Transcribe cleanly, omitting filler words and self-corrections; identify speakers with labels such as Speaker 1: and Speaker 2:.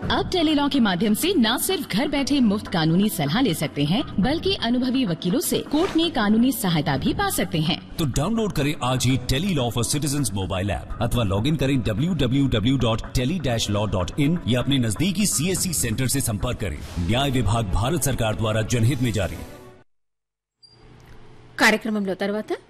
Speaker 1: अब टेलीलॉ के माध्यम से न सिर्फ घर बैठे मुफ्त कानूनी सलाह ले सकते हैं, बल्कि अनुभवी वकीलों से कोर्ट में कानूनी सहायता भी पा सकते हैं।
Speaker 2: तो डाउनलोड करें आज ही Tele-Law for citizens mobile app अथवा लॉग इन करें www.tele-law.in या अपने नजदीकी CSC सेंटर से संपर्क करें। न्याय विभाग भारत सरकार द्वारा जनहित में जारी।
Speaker 3: కార్యక్రమంలో తర్వాత